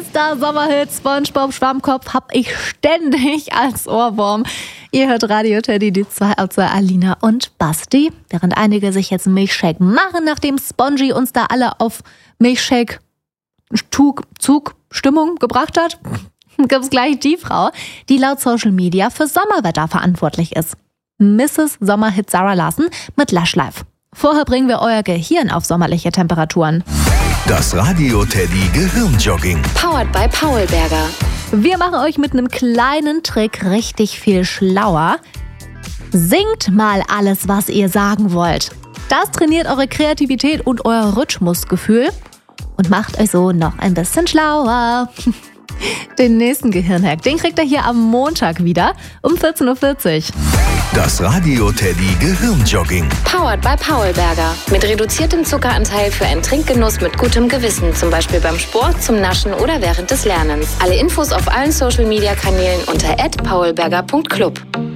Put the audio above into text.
Bester Sommerhit SpongeBob Schwammkopf hab ich ständig als Ohrwurm. Ihr hört Radio Teddy, die zwei Alina und Basti. Während einige sich jetzt Milchshake machen, nachdem Spongy uns da alle auf Milchshake-Zug-Stimmung gebracht hat, gibt's gleich die Frau, die laut Social Media für Sommerwetter verantwortlich ist. Mrs. Sommerhit Sarah Larsen mit Lush Life. Vorher bringen wir euer Gehirn auf sommerliche Temperaturen. Das Radio Teddy Gehirnjogging. Powered by Paulberger. Wir machen euch mit einem kleinen Trick richtig viel schlauer. Singt mal alles, was ihr sagen wollt. Das trainiert eure Kreativität und euer Rhythmusgefühl und macht euch so noch ein bisschen schlauer. Den nächsten Gehirnhack, den kriegt ihr hier am Montag wieder um 14.40 Uhr. Das Radio Teddy Gehirnjogging. Powered by Paulberger. Mit reduziertem Zuckeranteil für einen Trinkgenuss mit gutem Gewissen. Zum Beispiel beim Sport, zum Naschen oder während des Lernens. Alle Infos auf allen Social-Media-Kanälen unter @paulberger.club.